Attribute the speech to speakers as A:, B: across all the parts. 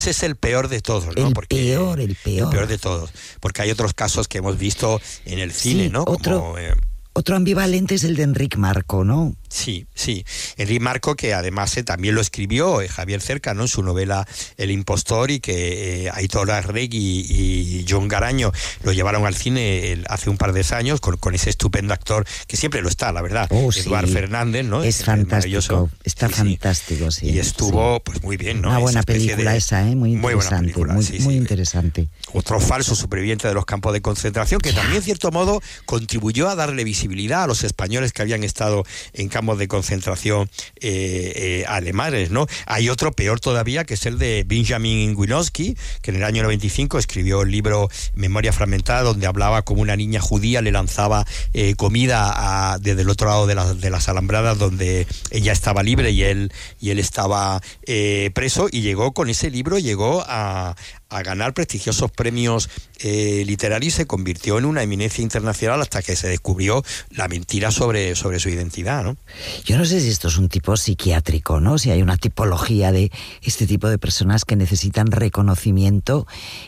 A: ese es el peor de todos, ¿no?
B: El peor.
A: El peor de todos. Porque hay otros casos que hemos visto en el cine, ¿no?
B: Otro ambivalente es el de Enric Marco, ¿no?
A: Sí. Enric Marco, que además también lo escribió Javier Cerca, ¿no? En su novela El impostor, y que Aitor Arregui y Jon Garaño lo llevaron al cine hace un par de años con ese estupendo actor, que siempre lo está, la verdad, Eduard Fernández, ¿no?
B: Es fantástico, está fantástico, sí.
A: Y estuvo, pues muy bien, ¿no?
B: Una buena película esa, muy interesante, muy interesante.
A: Otro falso superviviente de los campos de concentración, que también, en cierto modo, contribuyó a darle visibilidad a los españoles que habían estado en campos de concentración alemanes, ¿no? Hay otro peor todavía, que es el de Benjamin Winowski, que en el año 95 escribió el libro Memoria Fragmentada, donde hablaba como una niña judía le lanzaba comida desde el otro lado de las alambradas, donde ella estaba libre y él estaba preso, y con ese libro llegó a ganar prestigiosos premios literarios, y se convirtió en una eminencia internacional hasta que se descubrió la mentira sobre su identidad, ¿no?
B: Yo no sé si esto es un tipo psiquiátrico, ¿no? Si hay una tipología de este tipo de personas que necesitan reconocimiento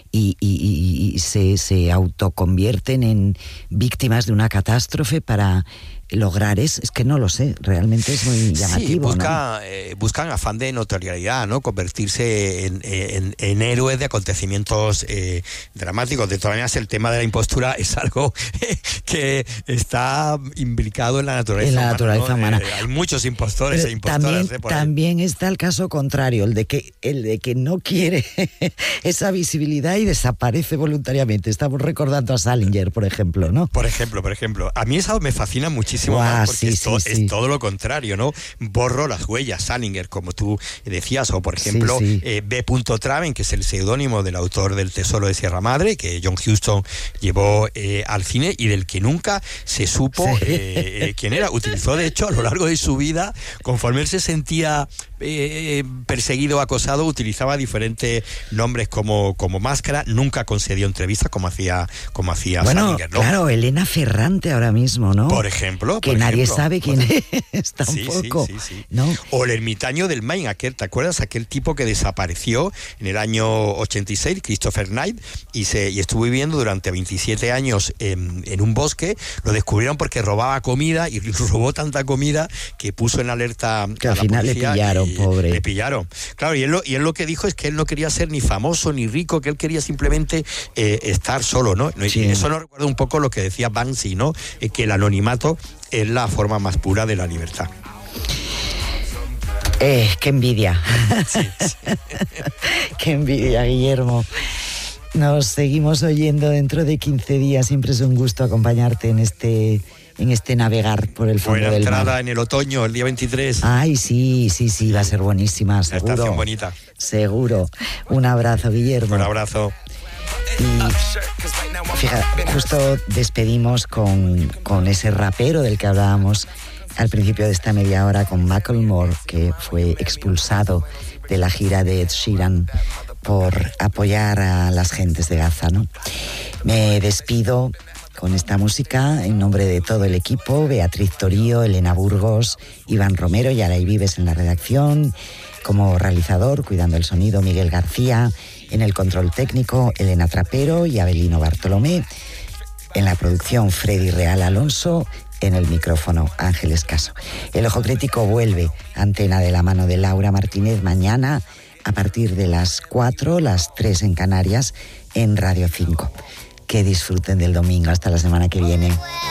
B: y se autoconvierten en víctimas de una catástrofe para lograr es que no lo sé, realmente es muy llamativo.
A: Sí, buscan afán de notoriedad, ¿no? Convertirse en héroes de acontecimientos dramáticos. De todas maneras, el tema de la impostura es algo que está implicado en la naturaleza humana. Hay muchos impostores e impostoras.
B: También está el caso contrario, el de que no quiere esa visibilidad y desaparece voluntariamente. Estamos recordando a Salinger, por ejemplo, ¿no? Por ejemplo.
A: A mí eso me fascina muchísimo. Porque es todo lo contrario, ¿no? Borro las huellas, Salinger, como tú decías, o por ejemplo B. Traven, que es el seudónimo del autor del Tesoro de Sierra Madre, que John Huston llevó al cine y del que nunca se supo quién era. Utilizó, de hecho, a lo largo de su vida, conforme él se sentía perseguido o acosado, utilizaba diferentes nombres como máscara. Nunca concedió entrevistas como hacía Salinger, ¿no?
B: Claro, Elena Ferrante ahora mismo, ¿no?
A: Por ejemplo.
B: Nadie sabe quién es tampoco.
A: Sí.
B: ¿No?
A: O el ermitaño del Maine, ¿te acuerdas? Aquel tipo que desapareció en el año 86, Christopher Knight, y estuvo viviendo durante 27 años en un bosque. Lo descubrieron porque robaba comida, y robó tanta comida que puso en alerta
B: que al final le pillaron, pobre.
A: Le pillaron. Claro, y él lo que dijo es que él no quería ser ni famoso ni rico, que él quería simplemente estar solo, ¿no? Sí. Y eso nos recuerda un poco lo que decía Banksy, ¿no? Que el anonimato es la forma más pura de la libertad.
B: Qué envidia.
A: Sí.
B: Qué envidia, Guillermo. Nos seguimos oyendo dentro de 15 días. Siempre es un gusto acompañarte en este navegar por el fondo del mar.
A: Buena entrada en el otoño, el día 23.
B: Ay, sí, va a ser buenísima, seguro.
A: La estación bonita.
B: Seguro. Un abrazo, Guillermo.
A: Un abrazo.
B: Y fíjate, justo despedimos con ese rapero del que hablábamos al principio de esta media hora, con Macklemore, que fue expulsado de la gira de Ed Sheeran por apoyar a las gentes de Gaza, ¿no? Me despido con esta música en nombre de todo el equipo: Beatriz Torío, Elena Burgos, Iván Romero y Aray Vives en la redacción, como realizador, cuidando el sonido, Miguel García, en el control técnico, Elena Trapero y Abelino Bartolomé, en la producción, Freddy Real Alonso, en el micrófono, Ángeles Caso. El Ojo Crítico vuelve, Antena de la mano de Laura Martínez, mañana a partir de las 4, las 3 en Canarias, en Radio 5. Que disfruten del domingo. Hasta la semana que viene.